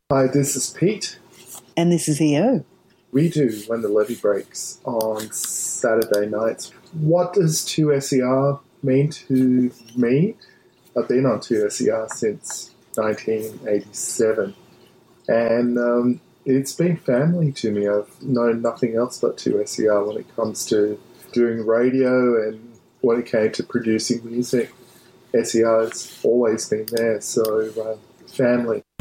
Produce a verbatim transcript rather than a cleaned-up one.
Hi, this is Pete. And this is E O. We do When the Levee Breaks on Saturday nights. What does two S E R mean to me? I've been on two S E R since nineteen eighty-seven, and um, it's been family to me. I've known nothing else but two S E R when it comes to doing radio, and when it came to producing music. S E R has always been there, so uh, family.